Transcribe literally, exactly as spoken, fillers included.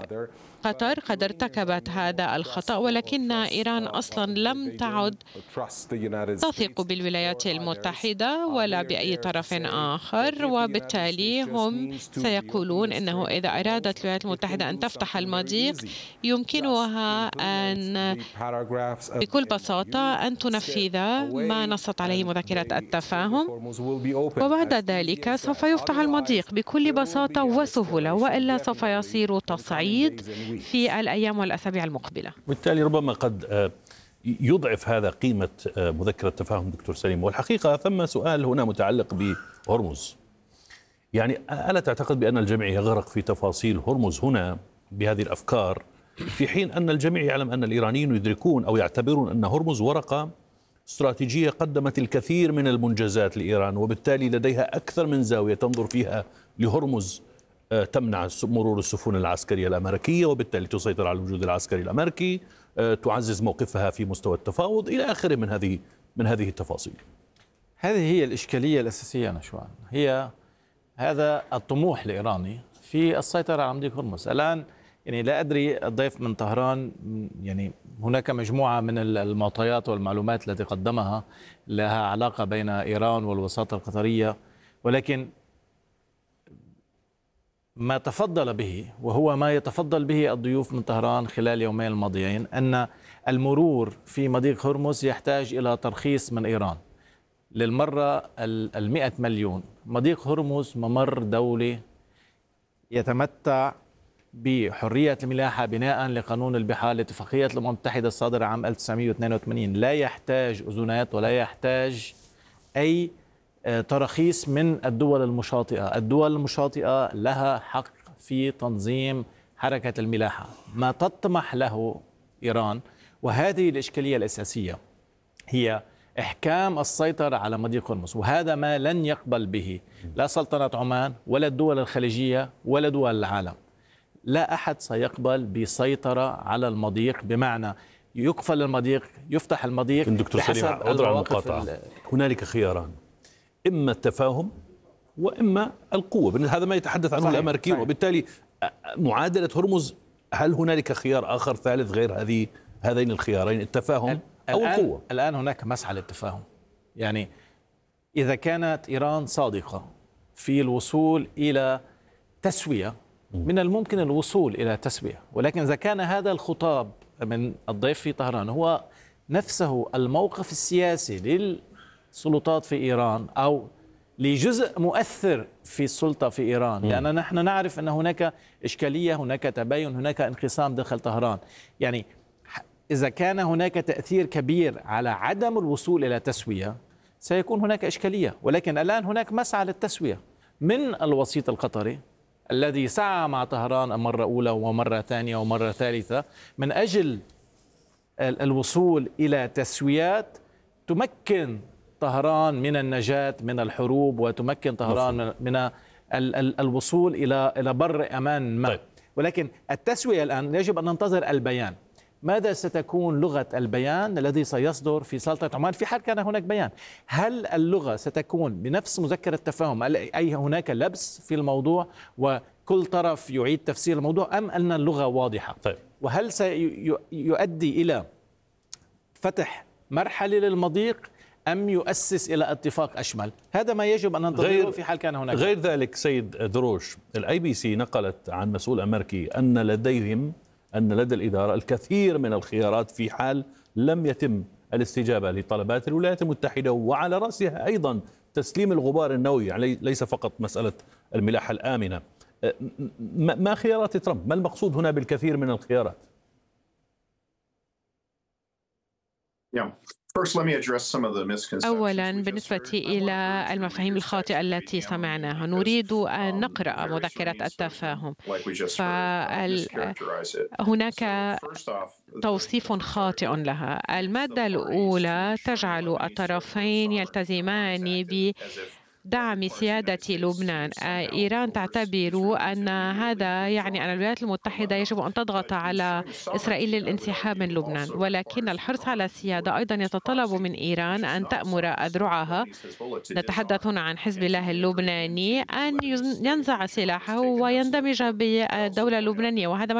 قطر قد ارتكبت هذا الخطأ، ولكن إيران أصلا لم تعد تثق بالولايات المتحدة ولا بأي طرف آخر، وبالتالي هم سيقولون أنه إذا أرادت الولايات المتحدة أن تفتح المضيق يمكنها أن بكل بساطة أن تنفذ ما نصت عليه مذكرة التفاهم، وبعد ذلك سوف يفتح المضيق بكل بساطة وسهولة، وإلا سوف يصير تصعيد في الأيام والأسابيع المقبلة. بالتالي ربما قد يضعف هذا قيمة مذكرة التفاهم دكتور سليم. والحقيقة ثم سؤال هنا متعلق بهرمز، يعني ألا تعتقد بأن الجميع يغرق في تفاصيل هرمز هنا بهذه الأفكار، في حين أن الجميع يعلم أن الإيرانيين يدركون أو يعتبرون أن هرمز ورقة استراتيجية قدمت الكثير من المنجزات لإيران، وبالتالي لديها أكثر من زاوية تنظر فيها لهرمز، تمنع مرور السفن العسكرية الأمريكية وبالتالي تسيطر على الوجود العسكري الأمريكي، تعزز موقفها في مستوى التفاوض إلى آخره من هذه من هذه التفاصيل. هذه هي الإشكالية الأساسية نشوان، هي هذا الطموح الإيراني في السيطرة على مضيق هرمز. الآن يعني لا أدري الضيف من طهران، يعني هناك مجموعة من المعطيات والمعلومات التي قدمها لها علاقة بين إيران والوساطة القطرية، ولكن ما تفضل به وهو ما يتفضل به الضيوف من طهران خلال يومين الماضيين أن المرور في مضيق هرمز يحتاج إلى ترخيص من إيران للمرة المئة مليون. مضيق هرمز ممر دولي يتمتع بحرية الملاحة بناء لقانون البحار لاتفاقية الأمم المتحدة الصادرة عام ألف وتسعمئة واثنين وثمانين، لا يحتاج أذونات ولا يحتاج أي تراخيص من الدول المشاطئة. الدول المشاطئة لها حق في تنظيم حركة الملاحة، ما تطمح له إيران، وهذه الإشكالية الأساسية هي إحكام السيطرة على مضيق هرمز، وهذا ما لن يقبل به لا سلطنة عمان ولا الدول الخليجية ولا دول العالم. لا أحد سيقبل بسيطرة على المضيق، بمعنى يقفل المضيق، يفتح المضيق بحسب المواقف. هنالك خياران، إما التفاهم وإما القوة، هذا ما يتحدث عنه الأمريكيون، وبالتالي معادلة هرمز، هل هنالك خيار آخر ثالث غير هذه هذين الخيارين، التفاهم أو الآن القوة؟ الآن هناك مسعى للتفاهم. يعني إذا كانت إيران صادقة في الوصول إلى تسوية، من الممكن الوصول إلى تسوية، ولكن إذا كان هذا الخطاب من الضيف في طهران هو نفسه الموقف السياسي للسلطات في إيران أو لجزء مؤثر في السلطة في إيران، لأننا نحن نعرف أن هناك إشكالية، هناك تباين، هناك انقسام داخل طهران. يعني إذا كان هناك تأثير كبير على عدم الوصول إلى تسوية سيكون هناك إشكالية، ولكن الآن هناك مسعى للتسوية من الوسيط القطري الذي سعى مع طهران مرة أولى ومرة ثانية ومرة ثالثة من أجل الوصول إلى تسويات تمكن طهران من النجاة من الحروب، وتمكن طهران من الوصول إلى إلى بر أمان ما. ولكن التسوية الآن يجب أن ننتظر البيان، ماذا ستكون لغة البيان الذي سيصدر في سلطنة عمان في حال كان هناك بيان؟ هل اللغة ستكون بنفس مذكرة التفاهم، أي هناك لبس في الموضوع وكل طرف يعيد تفسير الموضوع، أم أن اللغة واضحة؟ طيب. وهل سيؤدي إلى فتح مرحلة للمضيق أم يؤسس إلى اتفاق أشمل؟ هذا ما يجب أن ننتظره في حال كان هناك. غير ذلك سيد دروش، الاي بي سي نقلت عن مسؤول أمريكي أن لديهم أن لدى الإدارة الكثير من الخيارات في حال لم يتم الاستجابة لطلبات الولايات المتحدة، وعلى رأسها أيضا تسليم الغبار النووي، يعني ليس فقط مسألة الملاحة الآمنة. ما خيارات ترامب؟ ما المقصود هنا بالكثير من الخيارات؟ أولا بالنسبة إلى المفاهيم الخاطئة التي سمعناها، نريد أن نقرأ مذكرة التفاهم، فهناك توصيف خاطئ لها. المادة الأولى تجعل الطرفين يلتزمان ب دعم سيادة لبنان. إيران تعتبر أن هذا يعني أن الولايات المتحدة يجب أن تضغط على إسرائيل للانسحاب من لبنان، ولكن الحرص على السيادة أيضا يتطلب من إيران أن تأمر أذرعها، نتحدث هنا عن حزب الله اللبناني، أن ينزع سلاحه ويندمج بالدولة اللبنانية، وهذا